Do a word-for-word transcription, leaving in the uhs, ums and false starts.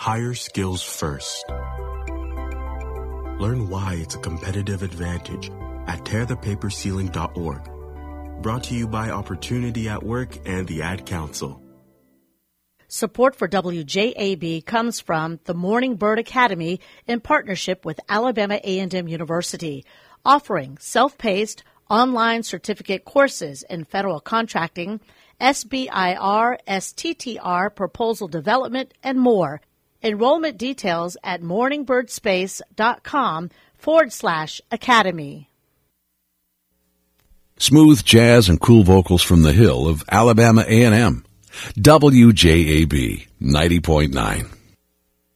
hire skills first. Learn why it's a competitive advantage at tear the paper ceiling dot org. Brought to you by Opportunity at Work and the Ad Council. Support for W J A B comes from the Morning Bird Academy in partnership with Alabama A and M University, offering self-paced online certificate courses in federal contracting, S B I R, S T T R, proposal development, and more. Enrollment details at morningbirdspace.com forward slash academy. Smooth jazz and cool vocals from the Hill of Alabama A and M. W J A B ninety point nine.